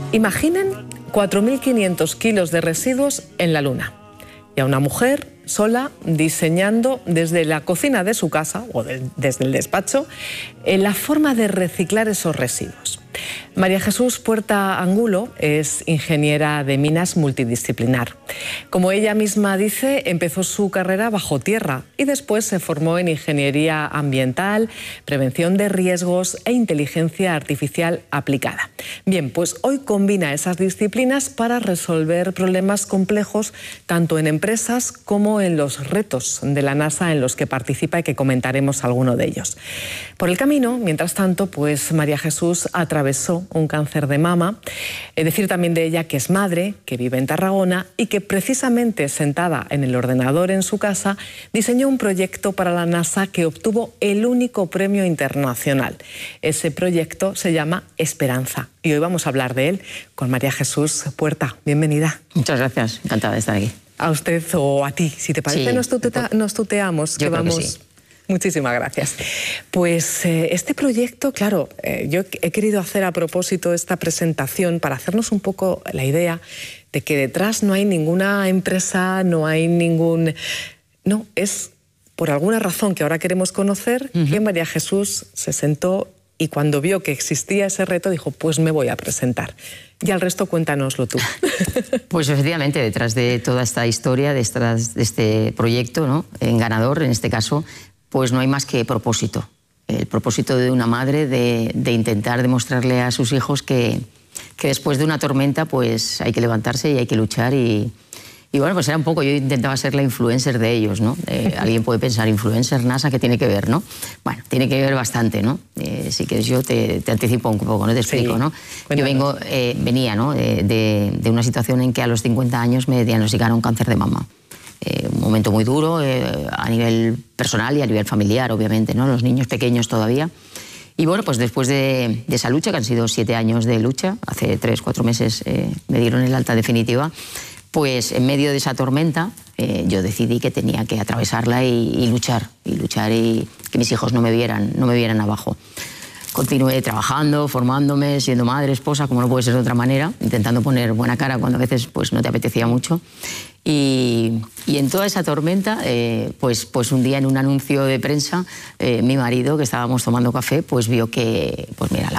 Imaginen 4.500 kilos de residuos en la Luna y a una mujer sola diseñando desde la cocina de su casa o desde el despacho la forma de reciclar esos residuos. María Jesús Puerta Angulo es ingeniera de minas multidisciplinar. Como ella misma dice, empezó su carrera bajo tierra y después se formó en ingeniería ambiental, prevención de riesgos e inteligencia artificial aplicada. Bien, pues hoy combina esas disciplinas para resolver problemas complejos tanto en empresas como en los retos de la NASA en los que participa y que comentaremos alguno de ellos. Por el camino, mientras tanto, pues María Jesús atravesó un cáncer de mama. Decir también de ella que es madre, que vive en Tarragona y que precisamente sentada en el ordenador en su casa diseñó un proyecto para la NASA que obtuvo el único premio internacional. Ese proyecto se llama Esperanza y hoy vamos a hablar de él con María Jesús Puerta. Bienvenida. Muchas gracias, encantada de estar aquí. A usted o a ti, si te parece, sí, nos tuteamos. Yo creo que sí. Muchísimas gracias. Pues este proyecto, claro, yo he querido hacer a propósito esta presentación para hacernos un poco la idea de que detrás no hay ninguna empresa, no hay ningún... No, es por alguna razón que ahora queremos conocer que María Jesús se sentó y cuando vio que existía ese reto dijo, pues me voy a presentar. Y al resto cuéntanoslo tú. Pues efectivamente, detrás de toda esta historia, de este proyecto, ¿no?, en ganador, en este caso, pues no hay más que propósito. El propósito de una madre de intentar demostrarle a sus hijos que después de una tormenta pues hay que levantarse y hay que luchar y bueno, pues era un poco, yo intentaba ser la influencer de ellos, ¿no? Alguien puede pensar, influencer, NASA, ¿qué tiene que ver, no? Bueno, tiene que ver bastante, ¿no? Si quieres yo te anticipo un poco, ¿no? Te explico, sí, ¿no? Yo venía, ¿no?, de una situación en que a los 50 años me diagnosticaron cáncer de mama. Un momento muy duro a nivel personal y a nivel familiar, obviamente, ¿no? Los niños pequeños todavía. Y bueno, pues después de esa lucha, que han sido 7 años de lucha, hace 3 o 4 meses me dieron el alta definitiva, pues en medio de esa tormenta yo decidí que tenía que atravesarla y luchar y que mis hijos no me vieran abajo. Continué trabajando, formándome, siendo madre, esposa, como no puede ser de otra manera, intentando poner buena cara cuando a veces pues, no te apetecía mucho. Y en toda esa tormenta, pues un día en un anuncio de prensa, mi marido, que estábamos tomando café, pues vio que, pues mira,